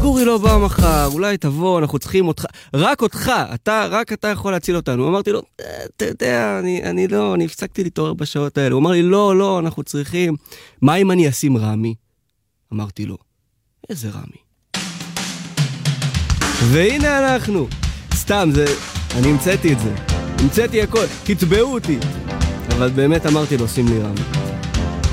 אורי לא בא מחר, אולי תבוא, אנחנו צריכים אותך, רק אותך, רק אתה יכול להציל אותנו. אמרתי לו, אתה יודע, אני הפסקתי להתעורר בשעות האלה. הוא אמר לי, לא, אנחנו צריכים. מה אם אני אשים רמי? אמרתי לו, איזה רמי? והנה אנחנו. סתם, אני המצאתי את זה. המצאתי הכל, תתבעו אותי. אבל באמת אמרתי לו, שים לי רמי.